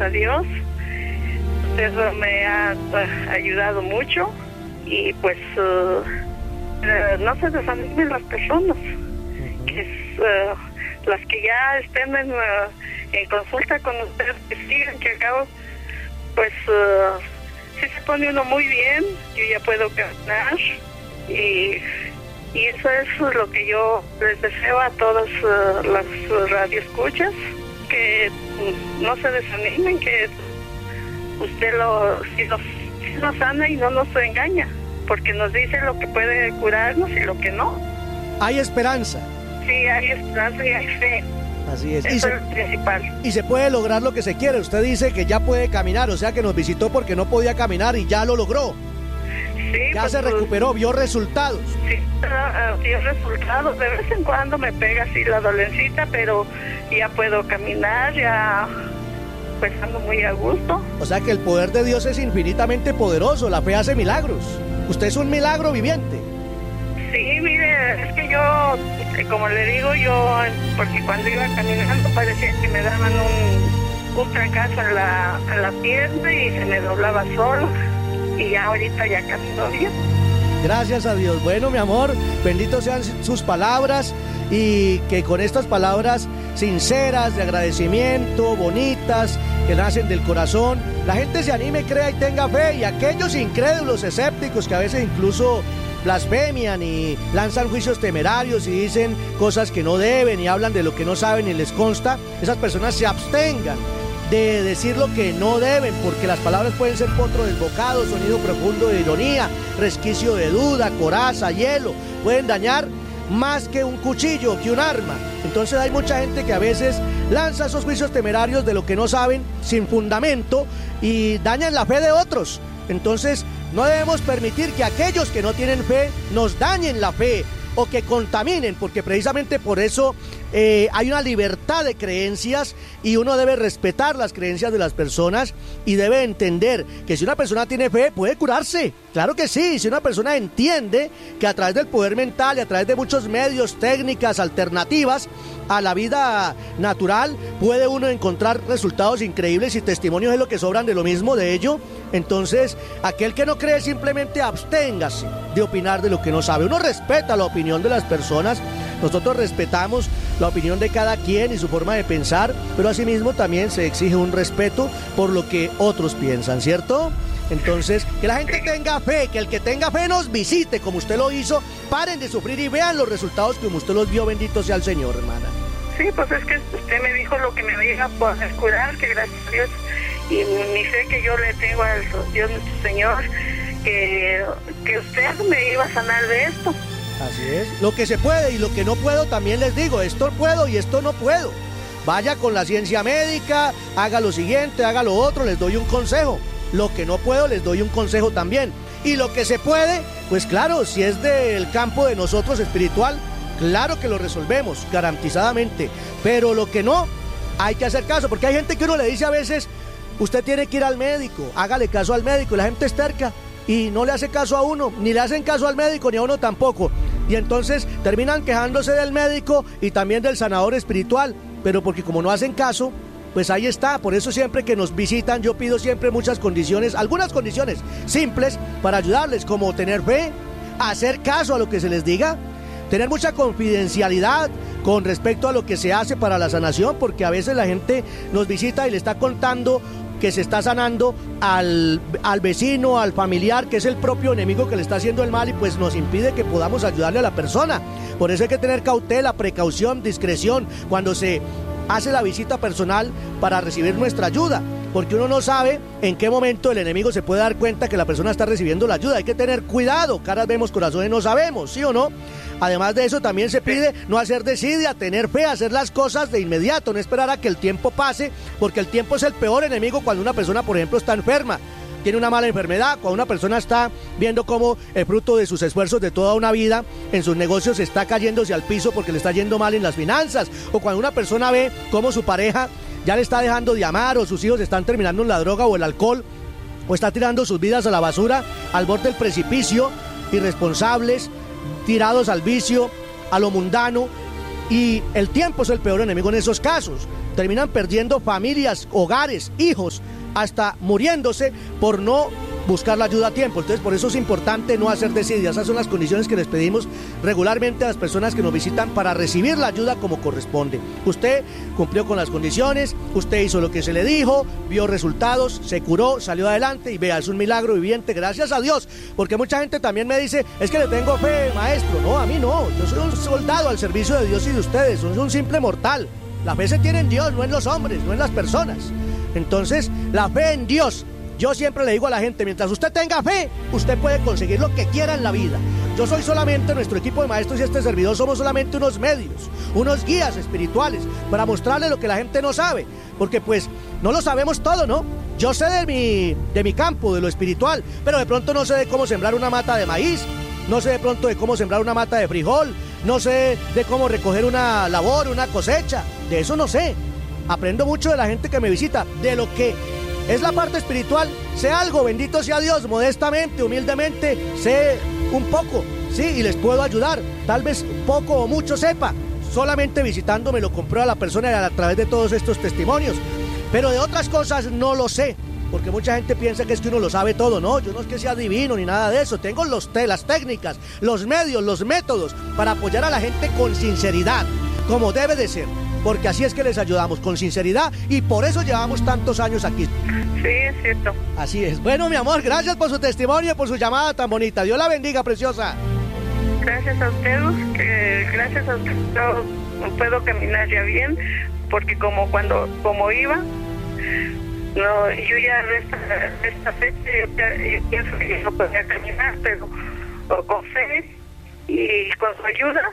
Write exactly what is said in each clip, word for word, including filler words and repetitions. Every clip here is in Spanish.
a Dios. Usted me ha uh, ayudado mucho y pues uh, uh, no se desanimen las personas, que uh, las que ya estén en, uh, en consulta con usted, que sigan, que acabo, pues uh, si se pone uno muy bien, yo ya puedo caminar y, y eso es lo que yo les deseo a todas uh, las uh, radioescuchas, que uh, no se desanimen, que usted lo, si nos, si nos sana y no nos engaña, porque nos dice lo que puede curarnos y lo que no. Hay esperanza. Sí, hay esperanza y hay fe. Así es. Eso y se, es lo principal. Y se puede lograr lo que se quiere. Usted dice que ya puede caminar, o sea que nos visitó porque no podía caminar y ya lo logró. Sí, ya pues, se recuperó, vio resultados. Sí, uh, vio resultados. De vez en cuando me pega así la dolencita, pero ya puedo caminar, ya pues ando muy a gusto. O sea que el poder de Dios es infinitamente poderoso, la fe hace milagros. Usted es un milagro viviente. Sí, mire, es que yo, como le digo, yo, porque cuando iba caminando parecía que me daban un, un trancazo en la, en la pierna y se me doblaba solo, y ya ahorita ya camino bien. Gracias a Dios. Bueno, mi amor, benditos sean sus palabras y que con estas palabras sinceras, de agradecimiento, bonitas, que nacen del corazón, la gente se anime, crea y tenga fe, y aquellos incrédulos, escépticos que a veces incluso blasfemian y lanzan juicios temerarios y dicen cosas que no deben y hablan de lo que no saben y les consta, esas personas se abstengan de decir lo que no deben, porque las palabras pueden ser potro desbocado, sonido profundo de ironía, resquicio de duda, coraza, hielo, pueden dañar más que un cuchillo, que un arma. Entonces hay mucha gente que a veces lanza esos juicios temerarios de lo que no saben sin fundamento y dañan la fe de otros. Entonces no debemos permitir que aquellos que no tienen fe nos dañen la fe o que contaminen, porque precisamente por eso eh, hay una libertad de creencias y uno debe respetar las creencias de las personas y debe entender que si una persona tiene fe puede curarse, claro que sí, si una persona entiende que a través del poder mental y a través de muchos medios, técnicas, alternativas a la vida natural, puede uno encontrar resultados increíbles y testimonios es lo que sobran de lo mismo de ello. Entonces, aquel que no cree simplemente absténgase de opinar de lo que no sabe. Uno respeta la opinión de las personas, nosotros respetamos la opinión de cada quien y su forma de pensar, pero asimismo también se exige un respeto por lo que otros piensan, ¿cierto? Entonces, que la gente tenga fe, que el que tenga fe nos visite como usted lo hizo, paren de sufrir y vean los resultados como usted los vio, bendito sea el Señor, hermana. Sí, pues es que usted me dijo lo que me iba a poder curar, que gracias a Dios y mi fe que yo le tengo al Dios nuestro Señor, que, que usted me iba a sanar de esto. Así es, lo que se puede y lo que no puedo también les digo, esto puedo y esto no puedo. Vaya con la ciencia médica, haga lo siguiente, haga lo otro, les doy un consejo. Lo que no puedo les doy un consejo también. Y lo que se puede, pues claro, si es del campo de nosotros espiritual, claro que lo resolvemos, garantizadamente. Pero lo que no, hay que hacer caso, porque hay gente que uno le dice a veces, usted tiene que ir al médico, hágale caso al médico, y la gente es terca y no le hace caso a uno, ni le hacen caso al médico, ni a uno tampoco. Y entonces terminan quejándose del médico y también del sanador espiritual, pero porque como no hacen caso, pues ahí está. Por eso siempre que nos visitan yo pido siempre muchas condiciones, algunas condiciones simples para ayudarles, como tener fe, hacer caso a lo que se les diga, tener mucha confidencialidad con respecto a lo que se hace para la sanación, porque a veces la gente nos visita y le está contando que se está sanando al, al vecino, al familiar, que es el propio enemigo que le está haciendo el mal, y pues nos impide que podamos ayudarle a la persona. Por eso hay que tener cautela, precaución, discreción cuando se hace la visita personal para recibir nuestra ayuda, porque uno no sabe en qué momento el enemigo se puede dar cuenta que la persona está recibiendo la ayuda. Hay que tener cuidado, caras vemos, corazones no sabemos, ¿sí o no? Además de eso también se pide no hacer desidia, tener fe, hacer las cosas de inmediato, no esperar a que el tiempo pase, porque el tiempo es el peor enemigo cuando una persona, por ejemplo, está enferma, tiene una mala enfermedad, cuando una persona está viendo cómo el fruto de sus esfuerzos de toda una vida en sus negocios está cayéndose al piso porque le está yendo mal en las finanzas, o cuando una persona ve cómo su pareja ya le está dejando de amar, o sus hijos están terminando en la droga o el alcohol, o está tirando sus vidas a la basura, al borde del precipicio, irresponsables, tirados al vicio, a lo mundano. Y el tiempo es el peor enemigo en esos casos. Terminan perdiendo familias, hogares, hijos, hasta muriéndose por no buscar la ayuda a tiempo. Entonces, por eso es importante no hacer desidias. Esas son las condiciones que les pedimos regularmente a las personas que nos visitan para recibir la ayuda como corresponde. Usted cumplió con las condiciones, usted hizo lo que se le dijo, vio resultados, se curó, salió adelante y vea, es un milagro viviente, gracias a Dios. Porque mucha gente también me dice, es que le tengo fe, maestro. No, a mí no, yo soy un soldado al servicio de Dios y de ustedes, soy un simple mortal. La fe se tiene en Dios, no en los hombres, no en las personas. Entonces, la fe en Dios. Yo siempre le digo a la gente, mientras usted tenga fe, usted puede conseguir lo que quiera en la vida. Yo soy solamente, nuestro equipo de maestros y este servidor somos solamente unos medios, unos guías espirituales para mostrarle lo que la gente no sabe, porque pues no lo sabemos todo, ¿no? Yo sé de mi, de mi campo, de lo espiritual, pero de pronto no sé de cómo sembrar una mata de maíz, no sé de pronto de cómo sembrar una mata de frijol, no sé de cómo recoger una labor, una cosecha, de eso no sé. Aprendo mucho de la gente que me visita, de lo que es la parte espiritual, sé algo, bendito sea Dios, modestamente, humildemente, sé un poco, sí, y les puedo ayudar, tal vez poco o mucho sepa, solamente visitándome lo comprueba la persona a través de todos estos testimonios, pero de otras cosas no lo sé, porque mucha gente piensa que es que uno lo sabe todo. No, yo no es que sea divino ni nada de eso, tengo los te, las técnicas, los medios, los métodos para apoyar a la gente con sinceridad, como debe de ser. Porque así es que les ayudamos, con sinceridad, y por eso llevamos tantos años aquí. Sí, es cierto. Así es. Bueno, mi amor, gracias por su testimonio, por su llamada tan bonita. Dios la bendiga, preciosa. Gracias a usted, que gracias a usted yo puedo caminar ya bien, porque como cuando como iba, no, yo ya esta, esta fecha yo, ya, yo pienso que yo no podía caminar, pero con fe y con su ayuda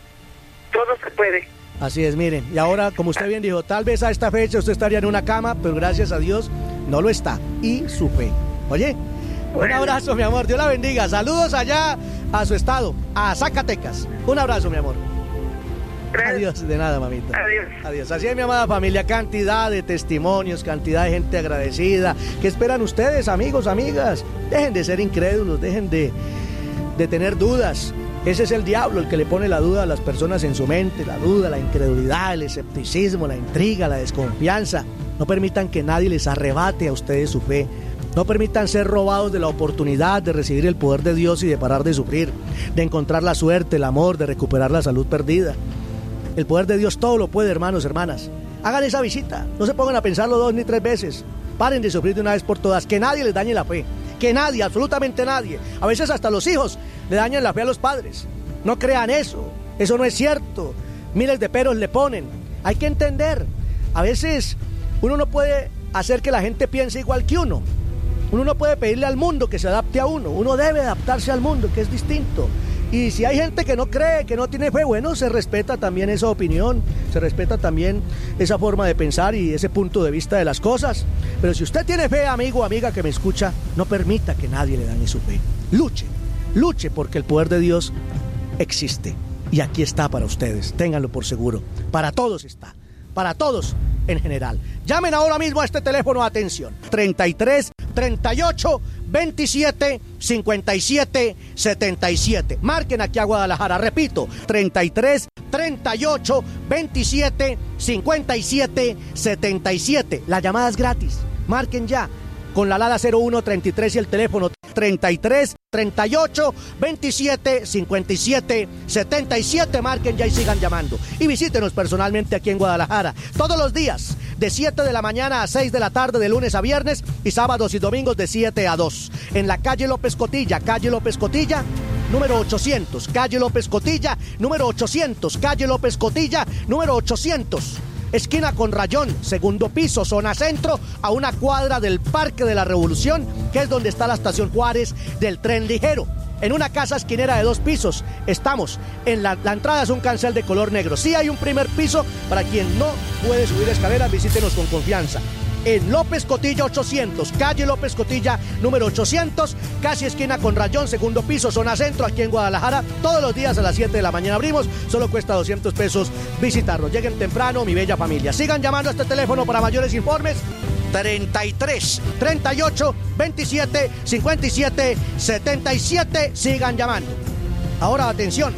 todo se puede. Así es, miren, y ahora, como usted bien dijo, tal vez a esta fecha usted estaría en una cama, pero gracias a Dios no lo está, y su fe. Oye, bueno. Un abrazo, mi amor, Dios la bendiga, saludos allá a su estado, a Zacatecas, un abrazo, mi amor. Gracias. Adiós, de nada, mamita. Adiós. Adiós, así es, mi amada familia, cantidad de testimonios, cantidad de gente agradecida. ¿Qué esperan ustedes, amigos, amigas? Dejen de ser incrédulos, dejen de, de tener dudas. Ese es el diablo el que le pone la duda a las personas en su mente, la duda, la incredulidad, el escepticismo, la intriga, la desconfianza. No permitan que nadie les arrebate a ustedes su fe. No permitan ser robados de la oportunidad de recibir el poder de Dios y de parar de sufrir, de encontrar la suerte, el amor, de recuperar la salud perdida. El poder de Dios todo lo puede, hermanos, hermanas. Hagan esa visita, no se pongan a pensarlo dos ni tres veces. Paren de sufrir de una vez por todas, que nadie les dañe la fe. Que nadie, absolutamente nadie, a veces hasta los hijos le dañan la fe a los padres. No crean eso, eso no es cierto. Miles de peros le ponen. Hay que entender, a veces uno no puede hacer que la gente piense igual que uno. Uno no puede pedirle al mundo que se adapte a uno. Uno debe adaptarse al mundo, que es distinto. Y si hay gente que no cree, que no tiene fe, bueno, se respeta también esa opinión, se respeta también esa forma de pensar y ese punto de vista de las cosas. Pero si usted tiene fe, amigo o amiga que me escucha, no permita que nadie le dañe su fe. Luche, luche porque el poder de Dios existe. Y aquí está para ustedes, ténganlo por seguro. Para todos está, para todos en general. Llamen ahora mismo a este teléfono, atención, treinta y tres, treinta y ocho, veintisiete, cincuenta y siete, setenta y siete. Marquen aquí a Guadalajara, repito, treinta y tres, treinta y ocho, veintisiete, cincuenta y siete, setenta y siete. La llamada es gratis, marquen ya con la alada cero uno treinta y tres y el teléfono treinta y tres, treinta y ocho, veintisiete, cincuenta y siete, setenta y siete. Marquen ya y sigan llamando. Y visítenos personalmente aquí en Guadalajara todos los días de siete de la mañana a seis de la tarde, de lunes a viernes, y sábados y domingos de siete a dos. En la calle López Cotilla, calle López Cotilla, número ochocientos, calle López Cotilla, número ochocientos, calle López Cotilla, número ochocientos. Esquina con Rayón, segundo piso, zona centro, a una cuadra del Parque de la Revolución, que es donde está la estación Juárez del tren ligero. En una casa esquinera de dos pisos, estamos en la, la entrada es un cancel de color negro. Sí hay un primer piso, para quien no puede subir escaleras, visítenos con confianza. En López Cotilla ochocientos, calle López Cotilla, número ochocientos, casi esquina con Rayón, segundo piso, zona centro, aquí en Guadalajara. Todos los días a las siete de la mañana abrimos, solo cuesta doscientos pesos visitarnos. Lleguen temprano, mi bella familia. Sigan llamando a este teléfono para mayores informes. treinta y tres, treinta y ocho, veintisiete, cincuenta y siete, setenta y siete. Sigan llamando. Ahora, atención.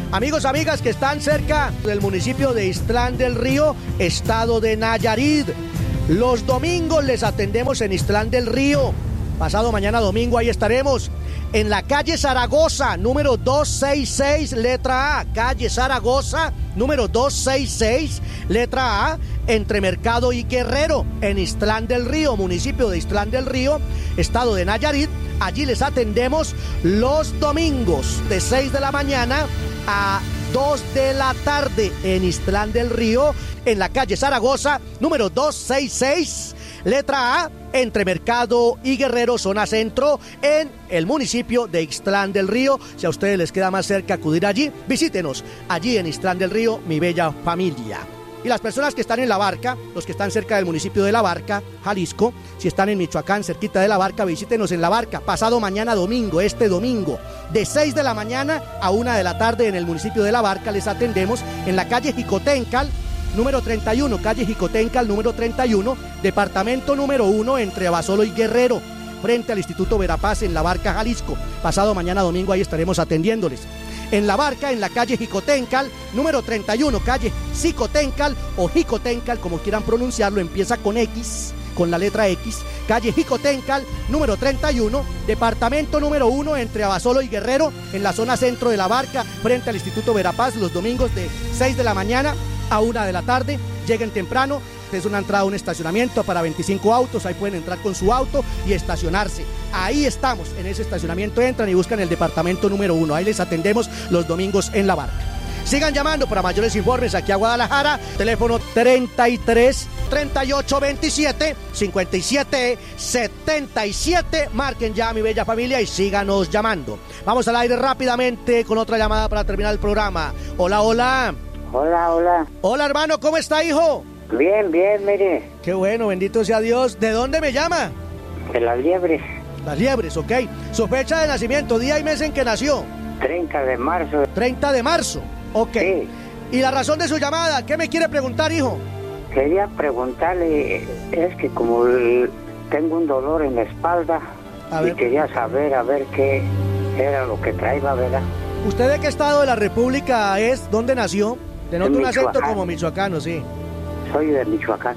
Amigos, amigas que están cerca del municipio de Ixtlán del Río, estado de Nayarit. Los domingos les atendemos en Ixtlán del Río. Pasado mañana domingo ahí estaremos. En la calle Zaragoza, número doscientos sesenta y seis, letra A. Calle Zaragoza, número doscientos sesenta y seis, letra A, entre Mercado y Guerrero, en Ixtlán del Río, municipio de Ixtlán del Río, estado de Nayarit. Allí les atendemos los domingos de seis de la mañana a dos de la tarde en Ixtlán del Río, en la calle Zaragoza, número doscientos sesenta y seis, letra A, entre Mercado y Guerrero, zona centro, en el municipio de Ixtlán del Río. Si a ustedes les queda más cerca acudir allí, visítenos allí en Ixtlán del Río, mi bella familia. Y las personas que están en La Barca, los que están cerca del municipio de La Barca, Jalisco, si están en Michoacán, cerquita de La Barca, visítenos en La Barca, pasado mañana domingo, este domingo, de seis de la mañana a una de la tarde en el municipio de La Barca, les atendemos en la calle Jicotencal, número treinta y uno, calle Jicotencal, número treinta y uno, departamento número uno, entre Abasolo y Guerrero, frente al Instituto Verapaz en La Barca, Jalisco. Pasado mañana domingo ahí estaremos atendiéndoles. En La Barca, en la calle Jicotencal, número treinta y uno, calle Jicotencal o Jicotencal, como quieran pronunciarlo, empieza con X, con la letra X, calle Jicotencal, número treinta y uno, departamento número uno, entre Abasolo y Guerrero, en la zona centro de La Barca, frente al Instituto Verapaz, los domingos de seis de la mañana a una de la tarde. Lleguen temprano. Es una entrada a un estacionamiento para veinticinco autos, ahí pueden entrar con su auto y estacionarse. Ahí estamos, en ese estacionamiento entran y buscan el departamento número uno, ahí les atendemos los domingos en La Barca. Sigan llamando para mayores informes aquí a Guadalajara, teléfono treinta y tres, treinta y ocho, veintisiete, cincuenta y siete, setenta y siete, marquen ya, mi bella familia, y síganos llamando. Vamos al aire rápidamente con otra llamada para terminar el programa. Hola, hola. Hola, hola. Hola, hermano, ¿cómo está, hijo? Bien, bien, mire. Qué bueno, bendito sea Dios. ¿De dónde me llama? De Las Liebres. Las Liebres, ok. Su fecha de nacimiento, día y mes en que nació. treinta de marzo. treinta de marzo, ok. Sí. ¿Y la razón de su llamada? ¿Qué me quiere preguntar, hijo? Quería preguntarle, es que como el- tengo un dolor en la espalda A y ver. quería saber, a ver qué era lo que traía, ¿verdad? ¿Usted de qué estado de la República es? ¿Dónde nació? Denota un acento Michoacán. como michoacano, sí. Soy de Michoacán.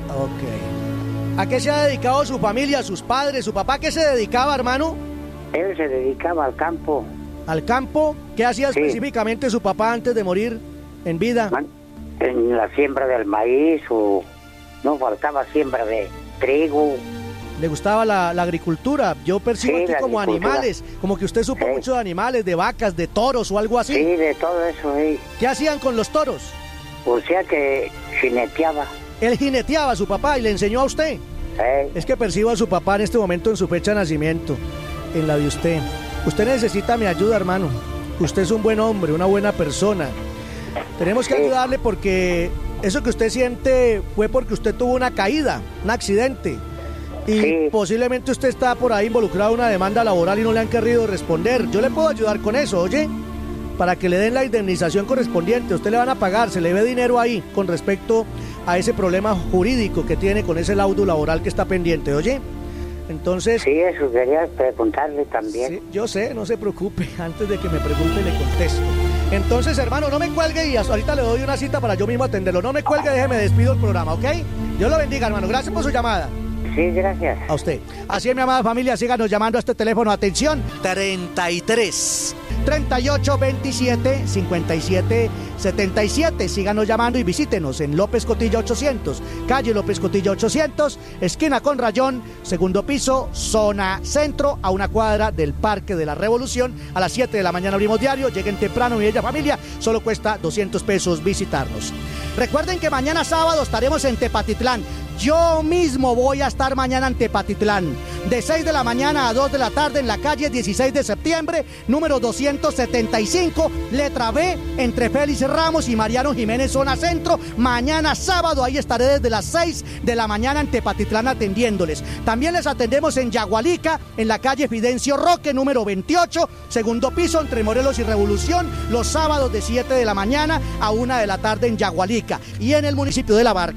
Ok. ¿A qué se ha dedicado su familia, sus padres, su papá? ¿Qué se dedicaba, hermano? Él se dedicaba al campo, ¿Al campo? ¿Qué hacía Sí. específicamente su papá antes de morir en vida? man- en la siembra del maíz, o no faltaba siembra de trigo. ¿Le gustaba la, la agricultura? Yo percibo Sí, aquí la como agricultura. animales, como que usted supo Sí. mucho de animales, de vacas, de toros o algo así. Sí, de todo eso, sí. ¿Qué hacían con los toros? O sea que jineteaba. Él jineteaba a su papá y le enseñó a usted. ¿eh? Es que percibo a su papá en este momento en su fecha de nacimiento, en la de usted. Usted necesita mi ayuda, hermano. Usted es un buen hombre, una buena persona. Tenemos que Sí. ayudarle porque eso que usted siente fue porque usted tuvo una caída, un accidente. Y Sí. posiblemente usted está por ahí involucrado en una demanda laboral y no le han querido responder. Yo le puedo ayudar con eso, oye, para que le den la indemnización correspondiente. Usted le van a pagar, se le ve dinero ahí con respecto a ese problema jurídico que tiene con ese laudo laboral que está pendiente, oye. Entonces, Sí, eso quería preguntarle también. sí, yo sé, no se preocupe, antes de que me pregunte le contesto. Entonces, hermano, no me cuelgue y ahorita le doy una cita para yo mismo atenderlo. No me cuelgue, déjeme, despido el programa, ¿ok? Dios lo bendiga, hermano. Gracias por su llamada. Sí, gracias. A usted. Así es, mi amada familia, síganos llamando a este teléfono. Atención, treinta y tres, treinta y ocho, veintisiete, cincuenta y siete, setenta y siete. Síganos llamando y visítenos en López Cotilla ochocientos, calle López Cotilla ochocientos, esquina con Rayón, segundo piso, zona centro, a una cuadra del Parque de la Revolución. A las siete de la mañana abrimos diario. Lleguen temprano, mi bella familia. Solo cuesta doscientos pesos visitarnos. Recuerden que mañana sábado estaremos en Tepatitlán. Yo mismo voy a estar mañana en Tepatitlán, de seis de la mañana a dos de la tarde en la calle dieciséis de septiembre, número doscientos setenta y cinco, letra B, entre Félix Ramos y Mariano Jiménez, zona centro. Mañana sábado ahí estaré desde las seis de la mañana en Tepatitlán atendiéndoles. También les atendemos en Yagualica, en la calle Fidencio Roque, número veintiocho, segundo piso, entre Morelos y Revolución, los sábados de siete de la mañana a una de la tarde en Yagualica. Y en el municipio de La Barca,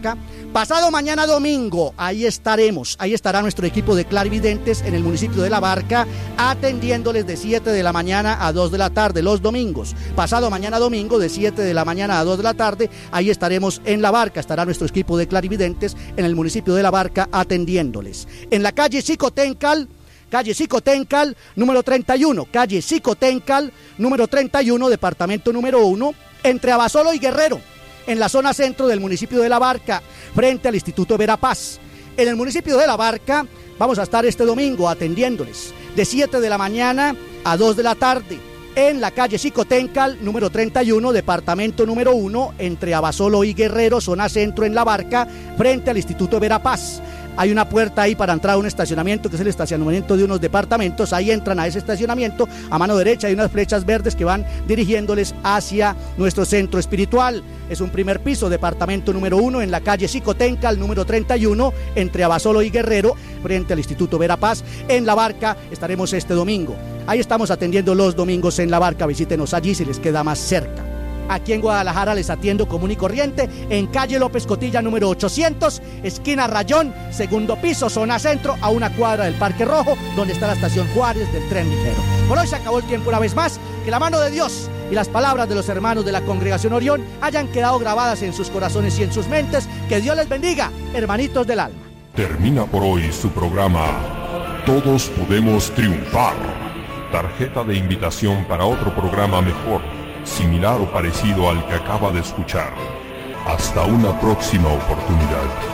Pasado mañana domingo, ahí estaremos, ahí estará nuestro equipo de clarividentes en el municipio de La Barca, atendiéndoles de siete de la mañana a dos de la tarde los domingos. Pasado mañana domingo, de siete de la mañana a dos de la tarde, ahí estaremos en La Barca, estará nuestro equipo de clarividentes en el municipio de La Barca atendiéndoles. En la calle Xicoténcal, calle Xicoténcal, número treinta y uno, calle Xicoténcal, número treinta y uno, departamento número uno, entre Abasolo y Guerrero, en la zona centro del municipio de La Barca, frente al Instituto Verapaz. En el municipio de La Barca vamos a estar este domingo atendiéndoles de siete de la mañana a dos de la tarde en la calle Xicoténcal, número treinta y uno, departamento número uno, entre Abasolo y Guerrero, zona centro en La Barca, frente al Instituto Verapaz. Hay una puerta ahí para entrar a un estacionamiento, que es el estacionamiento de unos departamentos. Ahí entran a ese estacionamiento. A mano derecha hay unas flechas verdes que van dirigiéndoles hacia nuestro centro espiritual. Es un primer piso, departamento número uno, en la calle Xicoténcal, número treinta y uno, entre Abasolo y Guerrero, frente al Instituto Verapaz. En La Barca estaremos este domingo. Ahí estamos atendiendo los domingos en La Barca. Visítenos allí si les queda más cerca. Aquí en Guadalajara les atiendo común y corriente en calle López Cotilla número ochocientos, esquina Rayón, segundo piso, zona centro, a una cuadra del Parque Rojo, donde está la estación Juárez del tren ligero. Por hoy se acabó el tiempo una vez más. Que la mano de Dios y las palabras de los hermanos de la Congregación Orión hayan quedado grabadas en sus corazones y en sus mentes. Que Dios les bendiga, hermanitos del alma. Termina por hoy su programa Todos Podemos Triunfar. Tarjeta de invitación para otro programa mejor, similar o parecido al que acaba de escuchar. Hasta una próxima oportunidad.